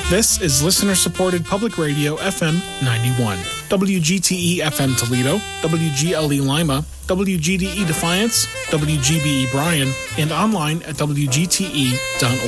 This is listener-supported public radio FM 91. WGTE FM Toledo, WGLE Lima, WGDE Defiance, WGBE Bryan, and online at WGTE.org.